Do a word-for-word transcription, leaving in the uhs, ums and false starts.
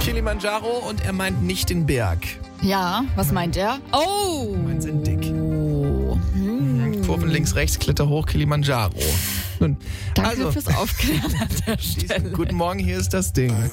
Kilimanjaro und er meint nicht den Berg. Ja, was meint er? Oh! Mein sind dick. Hm. Kurven links, rechts, Kletter hoch, Kilimanjaro. Nun, Danke also, fürs Aufklären an der Stelle. Guten Morgen, hier ist das Ding.